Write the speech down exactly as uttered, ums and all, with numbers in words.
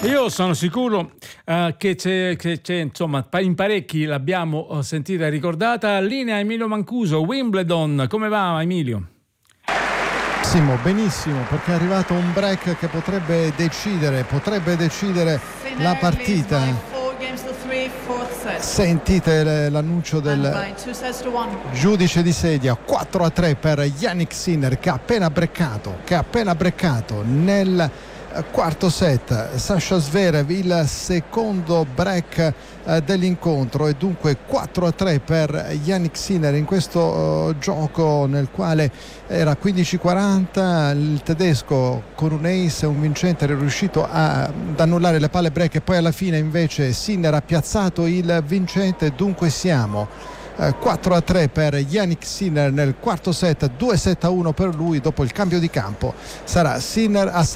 Io sono sicuro uh, che, c'è, che c'è, insomma, in parecchi l'abbiamo sentita e ricordata. Linea Emilio Mancuso, Wimbledon. Come va, Emilio? Benissimo, benissimo, perché è arrivato un break che potrebbe decidere, potrebbe decidere la partita. Sentite l'annuncio del giudice di sedia. Quattro a tre per Jannik Sinner, che ha appena breccato, che ha appena breccato nel quarto set Sasha Zverev, il secondo break eh, dell'incontro, e dunque quattro a tre per Jannik Sinner in questo uh, gioco nel quale era quindici quaranta. Il tedesco con un ace e un vincente era riuscito a, ad annullare le palle break, e poi alla fine invece Sinner ha piazzato il vincente. Dunque siamo quattro a tre per Jannik Sinner nel quarto set, due sette a uno per lui. Dopo il cambio di campo sarà Sinner a